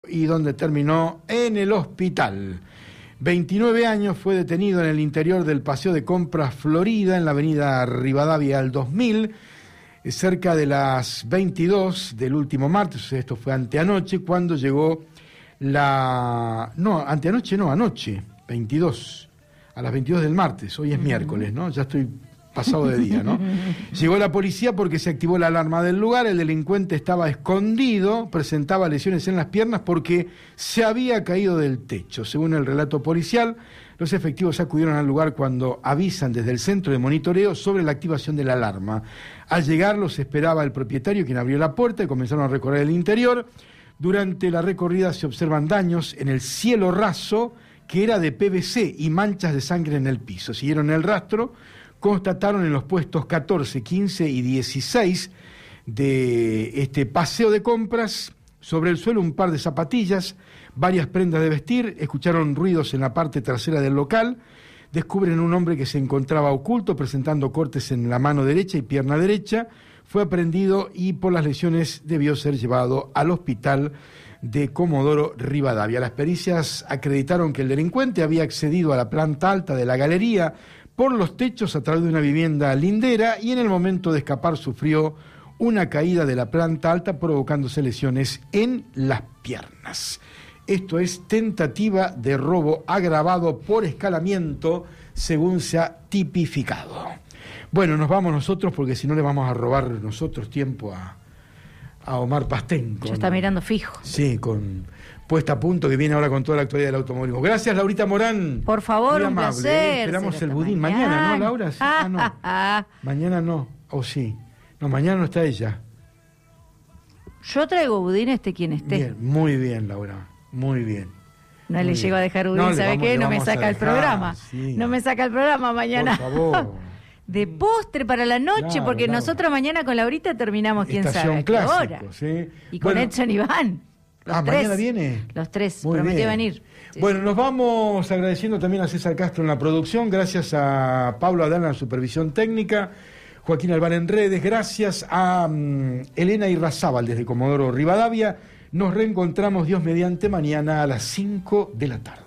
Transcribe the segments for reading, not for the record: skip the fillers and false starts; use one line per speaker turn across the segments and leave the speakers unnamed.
y donde terminó en el hospital. 29 años, fue detenido en el interior del Paseo de Compras Florida, en la avenida Rivadavia al 2000, cerca de las 22 del último martes, esto fue anteanoche, cuando llegó anoche, 22, a las 22 del martes, hoy es miércoles, ¿no? Ya estoy pasado de día, ¿no? Llegó la policía porque se activó la alarma del lugar, el delincuente estaba escondido, presentaba lesiones en las piernas porque se había caído del techo. Según el relato policial, los efectivos acudieron al lugar cuando avisan desde el centro de monitoreo sobre la activación de la alarma. Al llegar los esperaba el propietario, quien abrió la puerta y comenzaron a recorrer el interior. Durante la recorrida se observan daños en el cielo raso, que era de PVC, y manchas de sangre en el piso. Siguieron el rastro, constataron en los puestos 14, 15 y 16 de este paseo de compras, sobre el suelo un par de zapatillas, varias prendas de vestir, escucharon ruidos en la parte trasera del local, descubren un hombre que se encontraba oculto, presentando cortes en la mano derecha y pierna derecha, fue aprehendido y por las lesiones debió ser llevado al hospital de Comodoro Rivadavia. Las pericias acreditaron que el delincuente había accedido a la planta alta de la galería por los techos a través de una vivienda lindera y en el momento de escapar sufrió una caída de la planta alta provocándose lesiones en las piernas. Esto es tentativa de robo agravado por escalamiento, según se ha tipificado. Bueno, nos vamos nosotros porque si no le vamos a robar nosotros tiempo a Omar Pastenko.
Ya está mirando fijo.
Sí, con puesta a punto, que viene ahora con toda la actualidad del automovilismo. Gracias, Laurita Morán.
Por favor, un placer.
Esperamos el budín mañana, ¿no, Laura? Sí. No. Mañana no, o sí. No, mañana no está ella.
Yo traigo budín quien esté.
Bien, muy bien, Laura, muy bien.
No
muy
le
bien.
llego a dejar budín, ¿sabe qué? No me saca el programa.
Sí.
No me saca el programa mañana.
Por favor.
De postre para la noche, porque nosotros mañana con Laurita terminamos, quién
Estación
sabe,
Clásico,
¿a qué hora?
¿sí?
Y con Edson Iván. Los tres.
¿Mañana viene?
Los tres,
Muy
prometió
bien.
venir. Sí,
bueno, nos vamos agradeciendo también a César Castro en la producción, gracias a Pablo Adán en la supervisión técnica, Joaquín Alvar en redes, gracias a Elena Irrazábal desde Comodoro Rivadavia. Nos reencontramos, Dios mediante, mañana a las 5 de la tarde.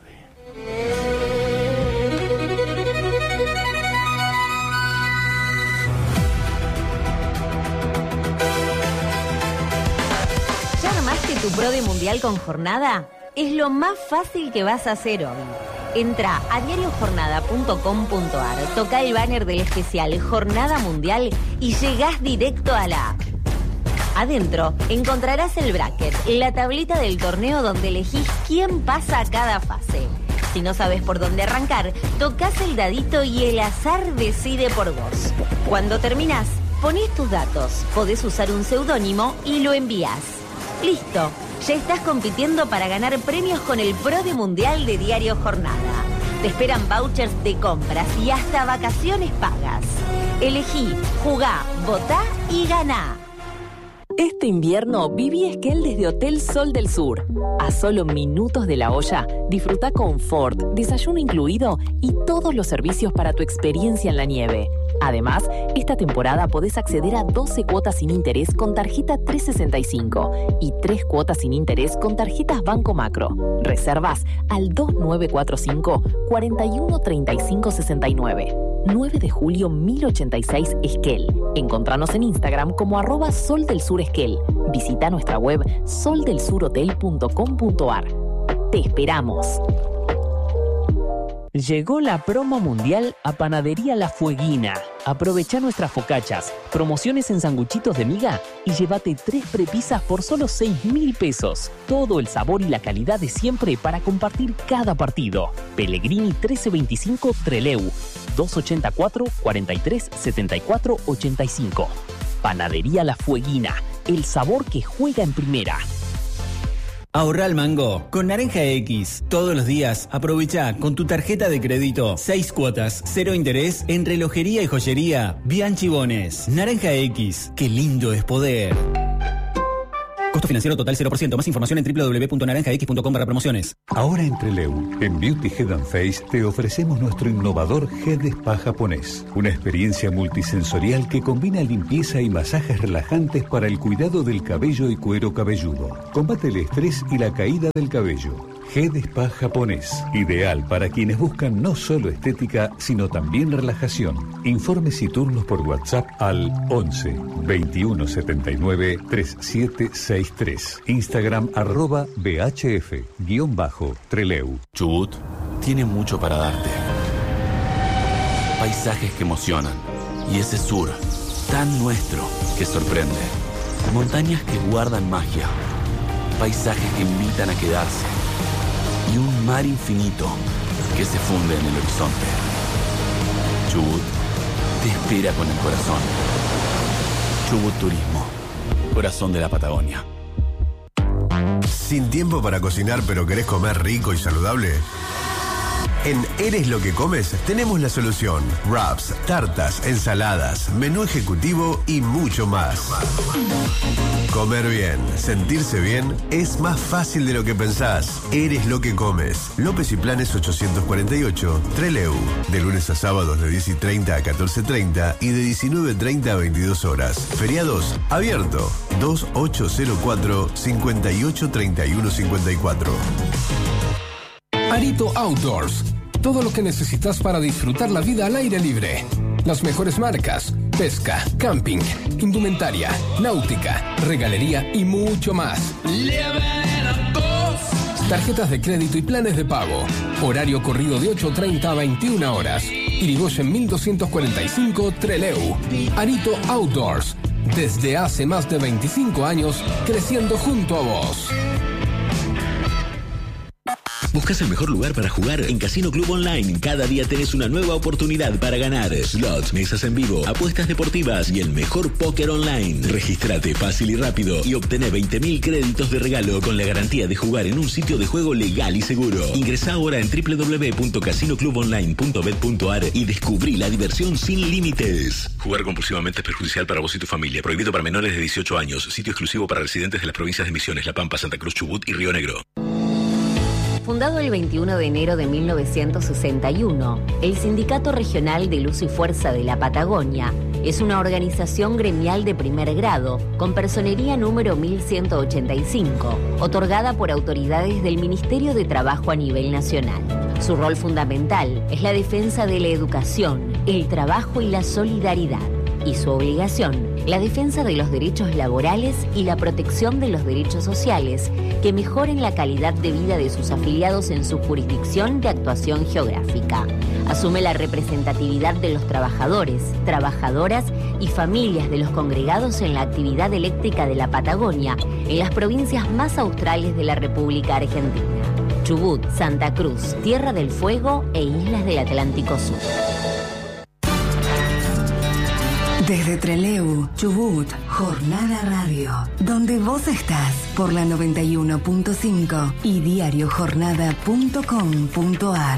¿Tu PRODE Mundial con Jornada? Es lo más fácil que vas a hacer hoy. Entra a diariojornada.com.ar, toca el banner del especial Jornada Mundial y llegás directo a la app. Adentro encontrarás el bracket, la tablita del torneo donde elegís quién pasa a cada fase. Si no sabes por dónde arrancar, tocas el dadito y el azar decide por vos. Cuando terminás, ponés tus datos, podés usar un seudónimo y lo envías. Listo, ya estás compitiendo para ganar premios con el PRODE Mundial de Diario Jornada. Te esperan vouchers de compras y hasta vacaciones pagas. Elegí, jugá, votá y ganá.
Este invierno viví Esquel desde Hotel Sol del Sur. A solo minutos de La Hoya, disfruta confort, desayuno incluido y todos los servicios para tu experiencia en la nieve. Además, esta temporada podés acceder a 12 cuotas sin interés con tarjeta 365 y 3 cuotas sin interés con tarjetas Banco Macro. Reservas al 2945 413569. 9 de julio 1086 Esquel. Encontranos en Instagram como @soldelsuresquel. Visita nuestra web soldelsurhotel.com.ar. Te esperamos.
Llegó la promo mundial a Panadería La Fueguina. Aprovecha nuestras focachas, promociones en sanguchitos de miga y llévate 3 prepisas por solo 6.000 pesos. Todo el sabor y la calidad de siempre para compartir cada partido. Pellegrini 1325 Trelew, 284 43 74 85. Panadería La Fueguina, el sabor que juega en primera.
Ahorra al mango con Naranja X. Todos los días aprovecha con tu tarjeta de crédito 6 cuotas, 0 interés en relojería y joyería Bianchi Bones. Naranja X, qué lindo es poder. Costo financiero total 0%. Más información en www.naranjax.com/promociones.
Ahora en Treleu, en Beauty Head and Face, te ofrecemos nuestro innovador Head Spa japonés. Una experiencia multisensorial que combina limpieza y masajes relajantes para el cuidado del cabello y cuero cabelludo. Combate el estrés y la caída del cabello. Head Spa japonés, ideal para quienes buscan no solo estética, sino también relajación. Informes y turnos por WhatsApp al 11 21 79 3763. Instagram @BHF_Treleu.
Chubut tiene mucho para darte. Paisajes que emocionan. Y ese sur, tan nuestro, que sorprende. Montañas que guardan magia. Paisajes que invitan a quedarse. Y un mar infinito que se funde en el horizonte. Chubut te espera con el corazón. Chubut Turismo, corazón de la Patagonia.
¿Sin tiempo para cocinar pero querés comer rico y saludable? En Eres lo que comes tenemos la solución. Wraps, tartas, ensaladas, menú ejecutivo y mucho más. Comer bien, sentirse bien es más fácil de lo que pensás. Eres lo que comes. López y Planes 848, Treleu. De lunes a sábados de 10:30 a 14:30 y de 19:30 a 22 horas. Feriados, abierto. 2804-583154.
Arito Outdoors. Todo lo que necesitas para disfrutar la vida al aire libre. Las mejores marcas, pesca, camping, indumentaria, náutica, regalería y mucho más. Tarjetas de crédito y planes de pago. Horario corrido de 8:30 a 21 horas. Irigoyen 1245 Treleu. Arito Outdoors. Desde hace más de 25 años, creciendo junto a vos.
¿Buscas el mejor lugar para jugar? En Casino Club Online, cada día tenés una nueva oportunidad para ganar. Slots, mesas en vivo, apuestas deportivas y el mejor póker online. Regístrate fácil y rápido y obtené 20.000 créditos de regalo con la garantía de jugar en un sitio de juego legal y seguro. Ingresá ahora en www.casinoclubonline.bet.ar y descubrí la diversión sin límites. Jugar compulsivamente es perjudicial para vos y tu familia. Prohibido para menores de 18 años. Sitio exclusivo para residentes de las provincias de Misiones, La Pampa, Santa Cruz, Chubut y Río Negro.
Fundado el 21 de enero de 1961, el Sindicato Regional de Luz y Fuerza de la Patagonia es una organización gremial de primer grado con personería número 1185, otorgada por autoridades del Ministerio de Trabajo a nivel nacional. Su rol fundamental es la defensa de la educación, el trabajo y la solidaridad. Y su obligación, la defensa de los derechos laborales y la protección de los derechos sociales que mejoren la calidad de vida de sus afiliados en su jurisdicción de actuación geográfica. Asume la representatividad de los trabajadores, trabajadoras y familias de los congregados en la actividad eléctrica de la Patagonia en las provincias más australes de la República Argentina: Chubut, Santa Cruz, Tierra del Fuego e Islas del Atlántico Sur.
Desde Treleu, Chubut, Jornada Radio, donde vos estás, por la 91.5 y diariojornada.com.ar.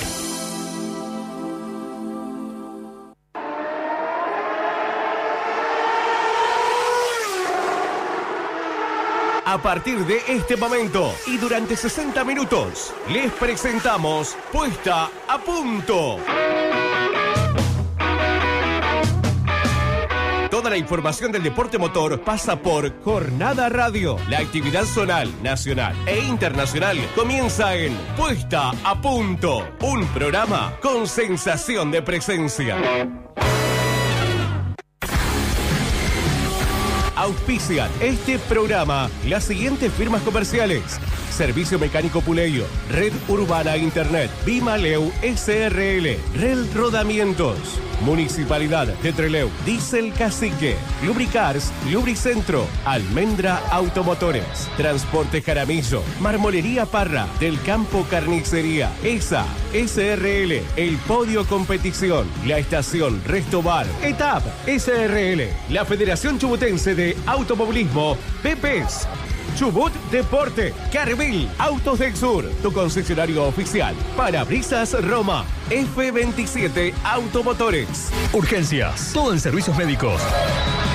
A partir de este momento y durante 60 minutos, les presentamos Puesta a Punto. Toda la información del deporte motor pasa por Jornada Radio. La actividad zonal, nacional e internacional comienza en Puesta a Punto, un programa con sensación de presencia. Auspician este programa las siguientes firmas comerciales: Servicio Mecánico Puleyo, Red Urbana Internet, Bimaleu SRL, Rel Rodamientos, Municipalidad de Treleu, Diesel Cacique, Lubricars, Lubricentro, Almendra Automotores, Transporte Jaramillo, Marmolería Parra, Del Campo Carnicería, ESA, SRL, El Podio Competición, La Estación Resto Bar, ETAP, SRL, la Federación Chubutense de Automovilismo, PEPES, Chubut Deporte, Carvil, Autos del Sur, tu concesionario oficial, Parabrisas Roma, F27 Automotores.
Urgencias, todo en servicios médicos.